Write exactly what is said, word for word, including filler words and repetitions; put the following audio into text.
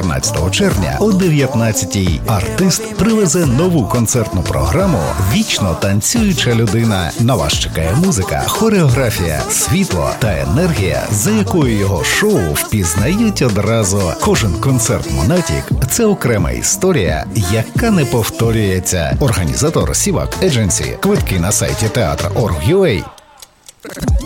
чотирнадцятого червня о дев'ятнадцятій артист привезе нову концертну програму «Вічно танцююча людина». На вас чекає музика, хореографія, світло та енергія, за якою його шоу впізнають одразу. Кожен концерт «Монатік» – це окрема історія, яка не повторюється. Організатор Сівак Едженсі. Квитки на сайті театр крапка орг крапка ю а.